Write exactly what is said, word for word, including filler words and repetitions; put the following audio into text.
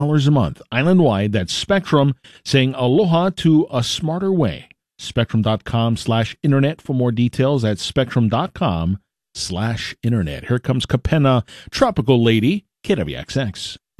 dollars a month, island-wide. That's Spectrum, saying aloha to a smarter way. Spectrum.com slash internet for more details. That's spectrum.com slash internet. Here comes Capenna, Tropical Lady, K W X X.